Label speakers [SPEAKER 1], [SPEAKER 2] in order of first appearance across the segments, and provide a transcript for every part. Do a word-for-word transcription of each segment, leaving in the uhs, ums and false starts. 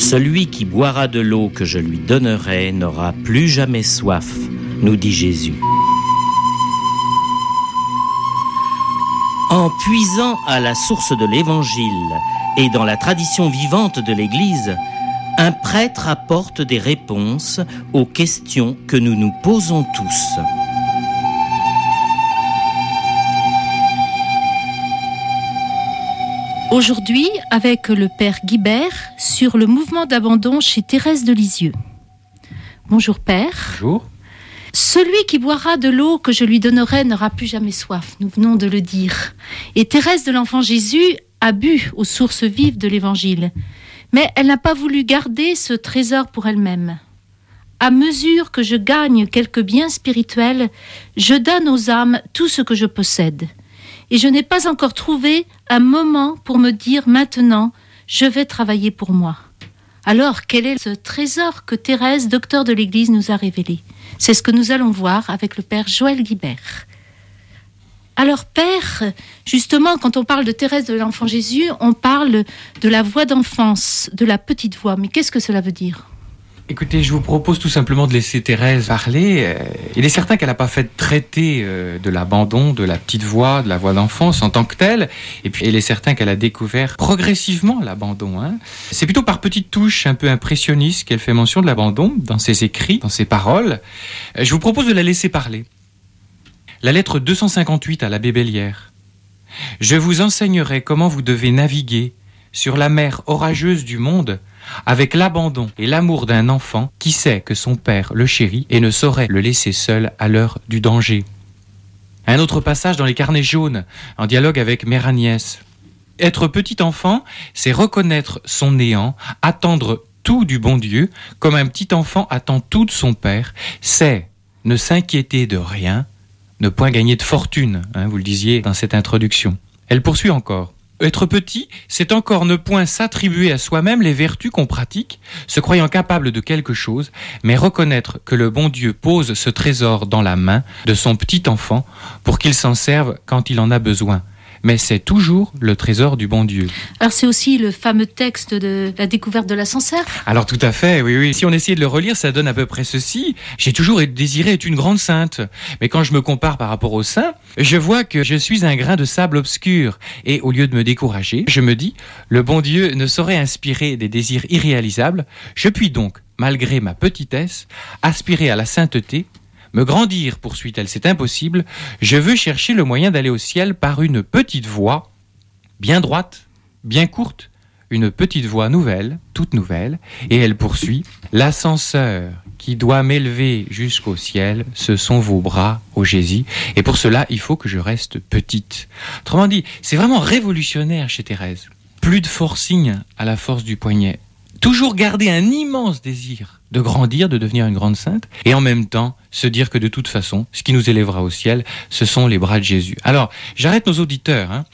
[SPEAKER 1] Celui qui boira de l'eau que je lui donnerai n'aura plus jamais soif, nous dit Jésus. En puisant à la source de l'Évangile et dans la tradition vivante de l'Église, un prêtre apporte des réponses aux questions que nous nous posons tous.
[SPEAKER 2] Aujourd'hui, avec le père Guibert, sur le mouvement d'abandon chez Thérèse de Lisieux. Bonjour père.
[SPEAKER 3] Bonjour.
[SPEAKER 2] Celui qui boira de l'eau que je lui donnerai n'aura plus jamais soif, nous venons de le dire. Et Thérèse de l'Enfant Jésus a bu aux sources vives de l'Évangile. Mais elle n'a pas voulu garder ce trésor pour elle-même. À mesure que je gagne quelques biens spirituels, je donne aux âmes tout ce que je possède. Et je n'ai pas encore trouvé un moment pour me dire maintenant, je vais travailler pour moi. Alors, quel est ce trésor que Thérèse, docteur de l'Église, nous a révélé ? C'est ce que nous allons voir avec le père Joël Guibert. Alors, père, justement, quand on parle de Thérèse de l'Enfant Jésus, on parle de la voix d'enfance, de la petite voix. Mais qu'est-ce que cela veut dire ?
[SPEAKER 3] Écoutez, je vous propose tout simplement de laisser Thérèse parler. Il est certain qu'elle n'a pas fait de traité de l'abandon, de la petite voix, de la voix d'enfance en tant que telle. Et puis, il est certain qu'elle a découvert progressivement l'abandon. Hein. C'est plutôt par petites touches un peu impressionnistes qu'elle fait mention de l'abandon dans ses écrits, dans ses paroles. Je vous propose de la laisser parler. La lettre deux cent cinquante-huit à l'abbé Bellière. Je vous enseignerai comment vous devez naviguer sur la mer orageuse du monde avec l'abandon et l'amour d'un enfant qui sait que son père le chérit et ne saurait le laisser seul à l'heure du danger. Un autre passage dans les carnets jaunes, en dialogue avec Mère Agnès. Être petit enfant, c'est reconnaître son néant, attendre tout du bon Dieu, comme un petit enfant attend tout de son père, c'est ne s'inquiéter de rien, ne point gagner de fortune, hein, vous le disiez dans cette introduction. Elle poursuit encore. Être petit, c'est encore ne point s'attribuer à soi-même les vertus qu'on pratique, se croyant capable de quelque chose, mais reconnaître que le bon Dieu pose ce trésor dans la main de son petit enfant pour qu'il s'en serve quand il en a besoin. Mais c'est toujours le trésor du bon Dieu.
[SPEAKER 2] Alors c'est aussi le fameux texte de la découverte de l'ascenseur.
[SPEAKER 3] Alors tout à fait, oui, oui. Si on essayait de le relire, ça donne à peu près ceci. J'ai toujours désiré être une grande sainte. Mais quand je me compare par rapport aux saints, je vois que je suis un grain de sable obscur. Et au lieu de me décourager, je me dis, le bon Dieu ne saurait inspirer des désirs irréalisables. Je puis donc, malgré ma petitesse, aspirer à la sainteté. Me grandir, poursuit-elle, c'est impossible. Je veux chercher le moyen d'aller au ciel par une petite voie, bien droite, bien courte, une petite voie nouvelle, toute nouvelle. Et elle poursuit. L'ascenseur qui doit m'élever jusqu'au ciel, ce sont vos bras, ô Jésus. Et pour cela, il faut que je reste petite. Autrement dit, c'est vraiment révolutionnaire chez Thérèse. Plus de forcing à la force du poignet. Toujours garder un immense désir de grandir, de devenir une grande sainte, et en même temps se dire que de toute façon, ce qui nous élèvera au ciel, ce sont les bras de Jésus. Alors, j'arrête nos auditeurs. Hein.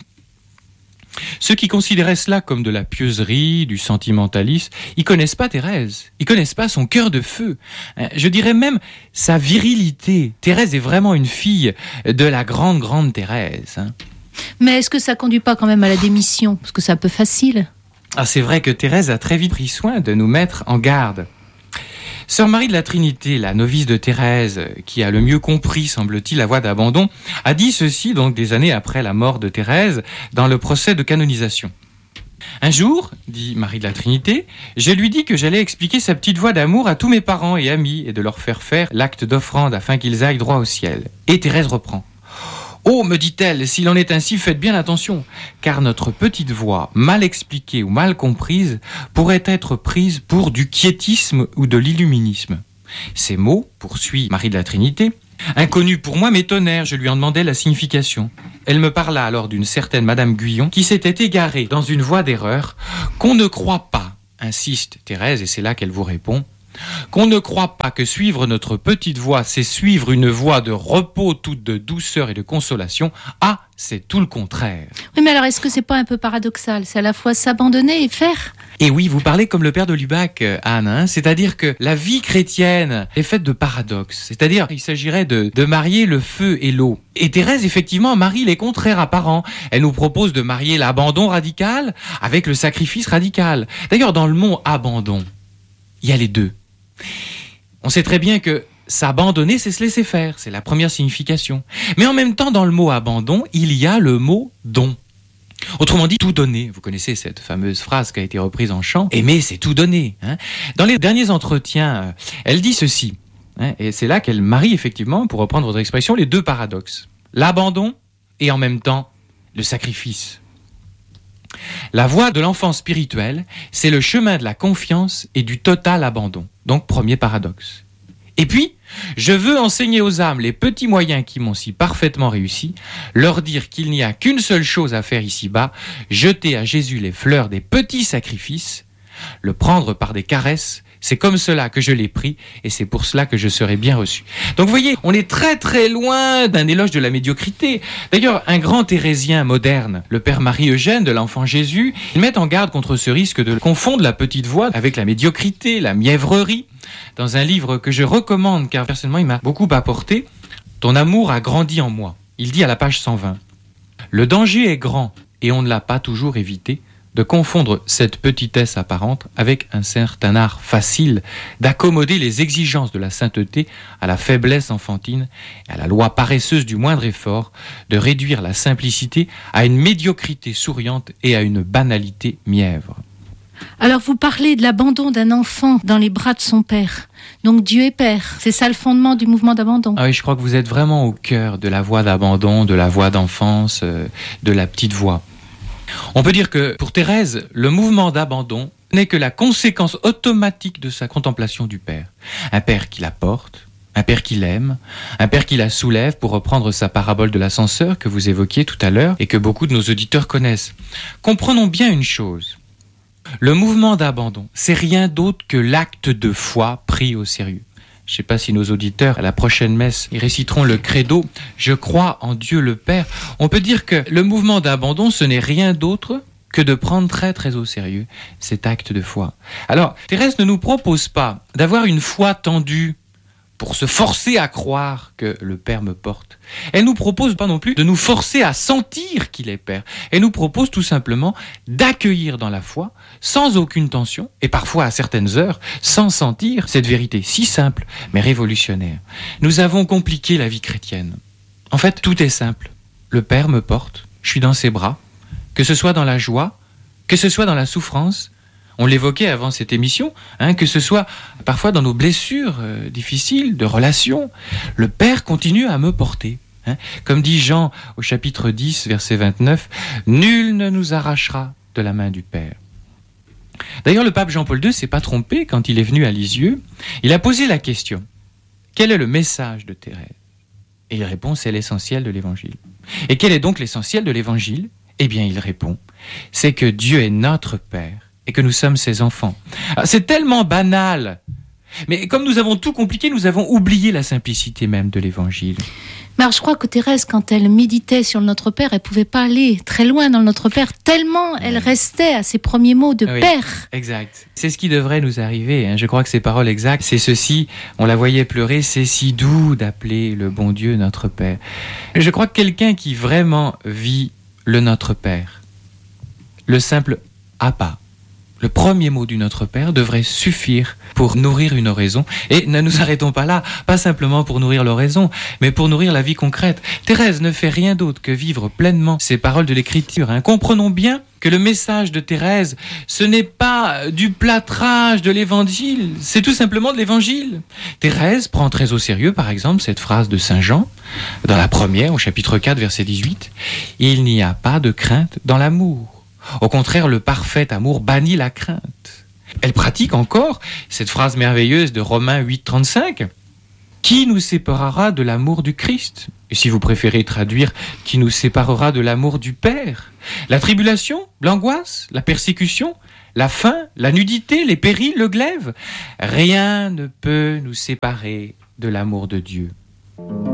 [SPEAKER 3] Ceux qui considéraient cela comme de la pieuserie, du sentimentalisme, ils connaissent pas Thérèse, ils connaissent pas son cœur de feu. Je dirais même sa virilité. Thérèse est vraiment une fille de la grande, grande Thérèse. Hein.
[SPEAKER 2] Mais est-ce que ça conduit pas quand même à la démission ? Parce que c'est un peu facile.
[SPEAKER 3] Ah, c'est vrai que Thérèse a très vite pris soin de nous mettre en garde. Sœur Marie de la Trinité, la novice de Thérèse, qui a le mieux compris, semble-t-il, la voie d'abandon, a dit ceci, donc des années après la mort de Thérèse, dans le procès de canonisation. Un jour, dit Marie de la Trinité, je lui dis que j'allais expliquer sa petite voie d'amour à tous mes parents et amis et de leur faire faire l'acte d'offrande afin qu'ils aillent droit au ciel. Et Thérèse reprend. Oh, me dit-elle, s'il en est ainsi, faites bien attention, car notre petite voix, mal expliquée ou mal comprise, pourrait être prise pour du quiétisme ou de l'illuminisme. Ces mots, poursuit Marie de la Trinité, inconnus pour moi, m'étonnèrent, je lui en demandai la signification. Elle me parla alors d'une certaine Madame Guyon, qui s'était égarée dans une voie d'erreur, qu'on ne croit pas, insiste Thérèse, et c'est là qu'elle vous répond, qu'on ne croit pas que suivre notre petite voie, c'est suivre une voie de repos toute de douceur et de consolation. Ah, c'est tout le contraire.
[SPEAKER 2] Oui, mais alors est-ce que c'est pas un peu paradoxal ? C'est à la fois s'abandonner et faire ?
[SPEAKER 3] Et oui, vous parlez comme le père de Lubac, Anne, hein, c'est-à-dire que la vie chrétienne est faite de paradoxes, c'est-à-dire qu'il s'agirait de, de marier le feu et l'eau. Et Thérèse, effectivement, marie les contraires apparents. Elle nous propose de marier l'abandon radical avec le sacrifice radical. D'ailleurs, dans le mot abandon, il y a les deux. On sait très bien que s'abandonner, c'est se laisser faire, c'est la première signification. Mais en même temps, dans le mot abandon, il y a le mot don. Autrement dit, tout donner. Vous connaissez cette fameuse phrase qui a été reprise en chant. Aimer, c'est tout donner. Hein. Dans les derniers entretiens, elle dit ceci. Hein, et c'est là qu'elle marie effectivement, pour reprendre votre expression, les deux paradoxes. L'abandon et en même temps le sacrifice. La voie de l'enfant spirituel, c'est le chemin de la confiance et du total abandon. Donc, premier paradoxe. Et puis, je veux enseigner aux âmes les petits moyens qui m'ont si parfaitement réussi, leur dire qu'il n'y a qu'une seule chose à faire ici-bas, jeter à Jésus les fleurs des petits sacrifices, le prendre par des caresses, c'est comme cela que je l'ai pris et c'est pour cela que je serai bien reçu. Donc vous voyez, on est très très loin d'un éloge de la médiocrité. D'ailleurs, un grand thérésien moderne, le père Marie-Eugène de l'Enfant Jésus, il met en garde contre ce risque de confondre la petite voix avec la médiocrité, la mièvrerie. Dans un livre que je recommande, car personnellement il m'a beaucoup apporté, « Ton amour a grandi en moi ». Il dit à la page cent vingt, « Le danger est grand et on ne l'a pas toujours évité, de confondre cette petitesse apparente avec un certain art facile d'accommoder les exigences de la sainteté à la faiblesse enfantine, à la loi paresseuse du moindre effort, de réduire la simplicité à une médiocrité souriante et à une banalité mièvre. »
[SPEAKER 2] Alors vous parlez de l'abandon d'un enfant dans les bras de son père. Donc Dieu est père, c'est ça le fondement du mouvement d'abandon.
[SPEAKER 3] Ah oui, je crois que vous êtes vraiment au cœur de la voie d'abandon, de la voie d'enfance, euh, de la petite voie. On peut dire que pour Thérèse, le mouvement d'abandon n'est que la conséquence automatique de sa contemplation du Père. Un Père qui la porte, un Père qui l'aime, un Père qui la soulève, pour reprendre sa parabole de l'ascenseur que vous évoquiez tout à l'heure et que beaucoup de nos auditeurs connaissent. Comprenons bien une chose. Le mouvement d'abandon, c'est rien d'autre que l'acte de foi pris au sérieux. Je ne sais pas si nos auditeurs, à la prochaine messe, ils réciteront le credo « Je crois en Dieu le Père ». On peut dire que le mouvement d'abandon, ce n'est rien d'autre que de prendre très très au sérieux cet acte de foi. Alors, Thérèse ne nous propose pas d'avoir une foi tendue pour se forcer à croire que le Père me porte. Elle nous propose pas non plus de nous forcer à sentir qu'il est Père. Elle nous propose tout simplement d'accueillir dans la foi, sans aucune tension, et parfois à certaines heures, sans sentir cette vérité si simple, mais révolutionnaire. Nous avons compliqué la vie chrétienne. En fait, tout est simple. Le Père me porte, je suis dans ses bras, que ce soit dans la joie, que ce soit dans la souffrance. On l'évoquait avant cette émission, hein, que ce soit parfois dans nos blessures euh, difficiles de relations, le Père continue à me porter. Hein. Comme dit Jean au chapitre dix, verset vingt-neuf, « Nul ne nous arrachera de la main du Père ». D'ailleurs, le pape Jean-Paul deux s'est pas trompé quand il est venu à Lisieux. Il a posé la question, quel est le message de Thérèse ? Et il répond, c'est l'essentiel de l'Évangile. Et quel est donc l'essentiel de l'Évangile ? Eh bien, il répond, c'est que Dieu est notre Père et que nous sommes ses enfants. Alors, c'est tellement banal, mais comme nous avons tout compliqué, nous avons oublié la simplicité même de l'Évangile.
[SPEAKER 2] Mais alors, je crois que Thérèse, quand elle méditait sur le Notre Père, elle pouvait pas aller très loin dans le Notre Père, tellement elle restait à ses premiers mots de
[SPEAKER 3] oui,
[SPEAKER 2] Père.
[SPEAKER 3] Exact. C'est ce qui devrait nous arriver. Hein. Je crois que ces paroles exactes, c'est ceci. On la voyait pleurer, c'est si doux d'appeler le bon Dieu notre Père. Je crois que quelqu'un qui vraiment vit le Notre Père, le simple « Abba », le premier mot du Notre Père devrait suffire pour nourrir une oraison. Et ne nous arrêtons pas là, pas simplement pour nourrir l'oraison, mais pour nourrir la vie concrète. Thérèse ne fait rien d'autre que vivre pleinement ces paroles de l'Écriture. Hein. Comprenons bien que le message de Thérèse, ce n'est pas du plâtrage de l'Évangile, c'est tout simplement de l'Évangile. Thérèse prend très au sérieux, par exemple, cette phrase de Saint Jean, dans la première, au chapitre quatre, verset dix-huit, « Il n'y a pas de crainte dans l'amour. Au contraire, le parfait amour bannit la crainte. » Elle pratique encore cette phrase merveilleuse de Romains huit, trente-cinq. « Qui nous séparera de l'amour du Christ ?» Et si vous préférez traduire, « Qui nous séparera de l'amour du Père ?» La tribulation, l'angoisse, la persécution, la faim, la nudité, les périls, le glaive. Rien ne peut nous séparer de l'amour de Dieu.